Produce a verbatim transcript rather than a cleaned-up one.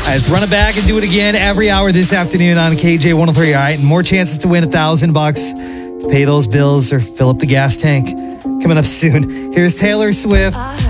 let's run it back and do it again every hour this afternoon on K J one oh three. All right, and more chances to win a thousand bucks to pay those bills or fill up the gas tank coming up soon. Here's Taylor Swift.